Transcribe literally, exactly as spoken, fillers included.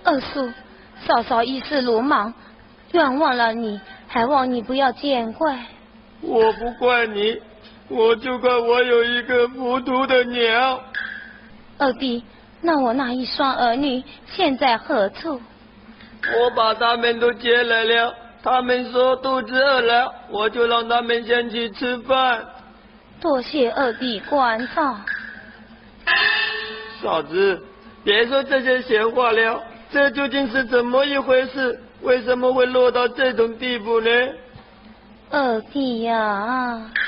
二叔，嫂嫂一时鲁莽，冤枉了你，还望你不要见怪。 我不怪你，我就怪我有一个糊涂的娘。 二弟，那我那一双儿女现在何处？ 我把他们都接来了，他们说肚子饿了，我就让他们先去吃饭。 多谢二弟关照。 嫂子，别说这些闲话了，这究竟是怎么一回事？为什么会落到这种地步呢？ 二弟呀、啊